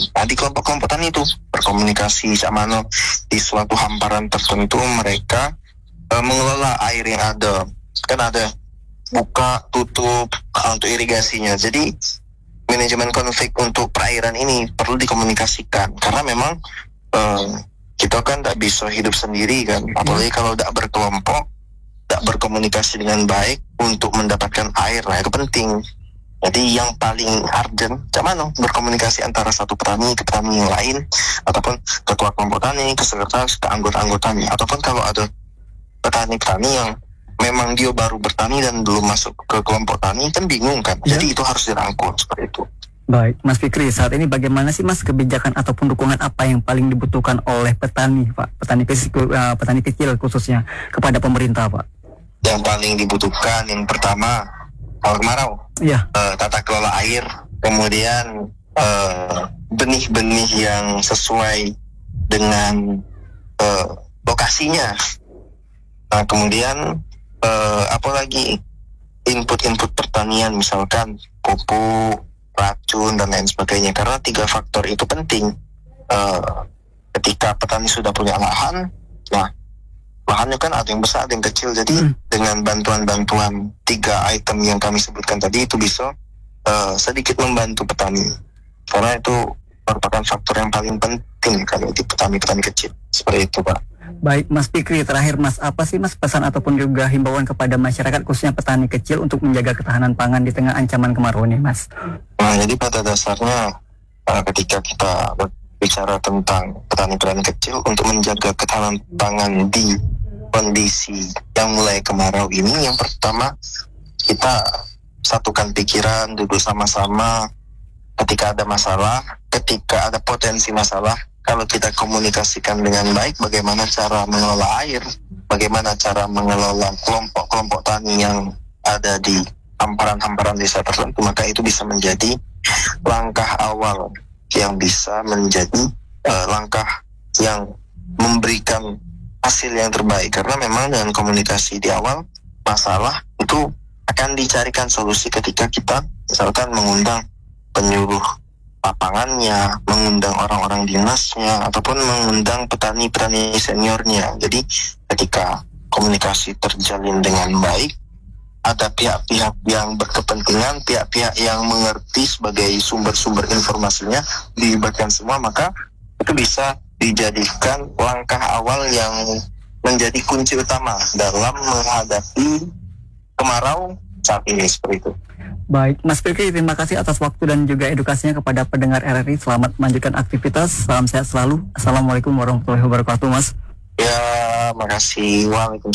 Nah, di kelompok-kelompok tani itu berkomunikasi sama di suatu hamparan tertentu mereka mengelola air yang ada. Kan ada buka tutup untuk irigasinya. Jadi manajemen konflik untuk perairan ini perlu dikomunikasikan karena memang kita kan tidak bisa hidup sendiri kan, apalagi kalau tidak berkelompok, tidak berkomunikasi dengan baik untuk mendapatkan air. Nah, itu penting. Jadi yang paling urgent cuman berkomunikasi antara satu petani ke petani yang lain, ataupun ketua kelompok tani ke sekretaris ke anggota-anggotanya, ataupun kalau ada petani-petani yang memang dia baru bertani dan belum masuk ke kelompok tani kan bingung kan. Jadi itu harus dirangkul seperti itu. Baik, Mas Fikri, saat ini bagaimana sih Mas kebijakan ataupun dukungan apa yang paling dibutuhkan oleh petani, Pak? Petani kecil khususnya kepada pemerintah, Pak? Yang paling dibutuhkan yang pertama awal kemarau, tata kelola air, kemudian benih-benih yang sesuai dengan lokasinya. Nah, kemudian apalagi input-input pertanian, misalkan pupuk, racun dan lain sebagainya. Karena 3 faktor itu penting. Ketika petani sudah punya lahan, nah lahannya kan ada yang besar, ada yang kecil. Jadi dengan bantuan-bantuan 3 item yang kami sebutkan tadi itu bisa sedikit membantu petani. Karena itu merupakan faktor yang paling penting kalau di petani-petani kecil. Seperti itu, Pak. Baik, Mas Fikri, terakhir Mas, apa sih Mas pesan ataupun juga himbauan kepada masyarakat khususnya petani kecil untuk menjaga ketahanan pangan di tengah ancaman kemarau ini, Mas? Nah, jadi pada dasarnya ketika kita bicara tentang petani-petani kecil untuk menjaga ketahanan pangan di kondisi yang mulai kemarau ini, yang pertama kita satukan pikiran, duduk sama-sama. Ketika ada masalah, ketika ada potensi masalah, kalau kita komunikasikan dengan baik bagaimana cara mengelola air, bagaimana cara mengelola kelompok-kelompok tani yang ada di hamparan-hamparan desa tertentu, maka itu bisa menjadi langkah awal yang bisa menjadi langkah yang memberikan hasil yang terbaik. Karena memang dengan komunikasi di awal, masalah itu akan dicarikan solusi ketika kita misalkan mengundang penyuluh lapangannya, mengundang orang-orang dinasnya, ataupun mengundang petani-petani seniornya. Jadi ketika komunikasi terjalin dengan baik, ada pihak-pihak yang berkepentingan, pihak-pihak yang mengerti sebagai sumber-sumber informasinya, dilibatkan semua, maka itu bisa dijadikan langkah awal yang menjadi kunci utama dalam menghadapi kemarau saat ini, seperti itu. Baik, Mas Fikri, terima kasih atas waktu dan juga edukasinya kepada pendengar RRI. Selamat melanjutkan aktivitas, salam sehat selalu. Assalamualaikum warahmatullahi wabarakatuh, Mas. Ya, makasih. Waalaikumsalam.